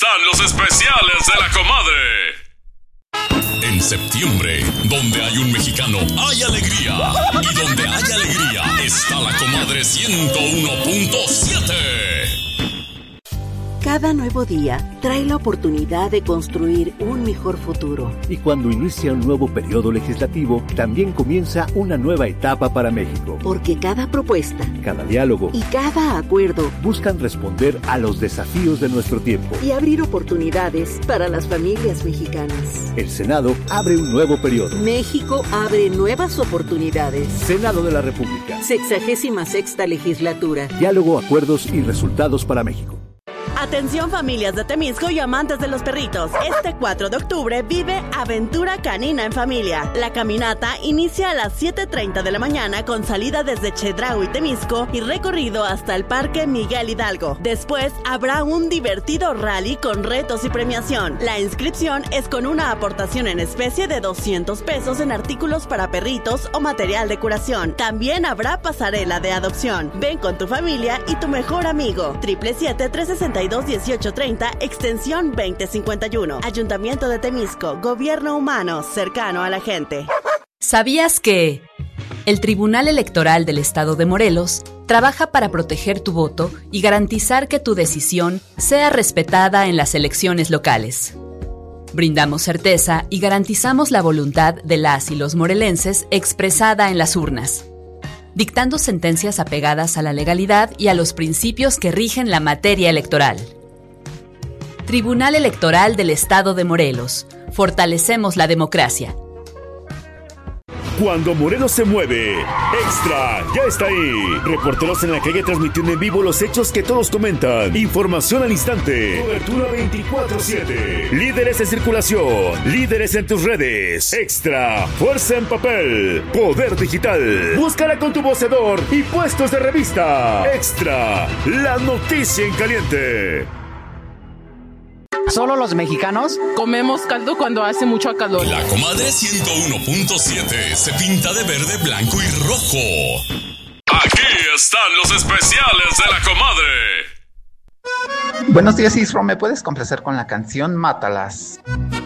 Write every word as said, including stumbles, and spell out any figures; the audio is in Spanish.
están los especiales de la comadre. En septiembre, donde hay un mexicano, hay alegría. Y donde hay alegría, está la comadre ciento uno punto siete. Cada nuevo día trae la oportunidad de construir un mejor futuro. Y cuando inicia un nuevo periodo legislativo, también comienza una nueva etapa para México. Porque cada propuesta, cada diálogo y cada acuerdo buscan responder a los desafíos de nuestro tiempo y abrir oportunidades para las familias mexicanas. El Senado abre un nuevo periodo. México abre nuevas oportunidades. Senado de la República. Sexagésima sexta legislatura. Diálogo, acuerdos y resultados para México. Atención familias de Temisco y amantes de los perritos. Este cuatro de octubre vive Aventura Canina en Familia. La caminata inicia a las siete treinta de la mañana con salida desde Chedraui, Temisco y recorrido hasta el Parque Miguel Hidalgo. Después habrá un divertido rally con retos y premiación. La inscripción es con una aportación en especie de doscientos pesos en artículos para perritos o material de curación. También habrá pasarela de adopción. Ven con tu familia y tu mejor amigo. siete siete siete, tres seis dos, uno ocho tres cero, extensión veinte cincuenta y uno. Ayuntamiento de Temisco, gobierno humano, cercano a la gente. ¿Sabías que el Tribunal Electoral del Estado de Morelos trabaja para proteger tu voto y garantizar que tu decisión sea respetada en las elecciones locales? Brindamos certeza y garantizamos la voluntad de las y los morelenses expresada en las urnas, dictando sentencias apegadas a la legalidad y a los principios que rigen la materia electoral. Tribunal Electoral del Estado de Morelos. Fortalecemos la democracia. Cuando Morelos se mueve, Extra ya está ahí. Reporteros en la calle transmitiendo en vivo los hechos que todos comentan. Información al instante. Cobertura veinticuatro siete. Líderes en circulación. Líderes en tus redes. Extra. Fuerza en papel. Poder digital. Búscala con tu vocedor y puestos de revista. Extra. La noticia en caliente. ¿Solo los mexicanos comemos caldo cuando hace mucho calor? La comadre ciento uno punto siete se pinta de verde, blanco y rojo. Aquí están los especiales de la comadre. Buenos días, Isro. ¿Me puedes complacer con la canción Mátalas?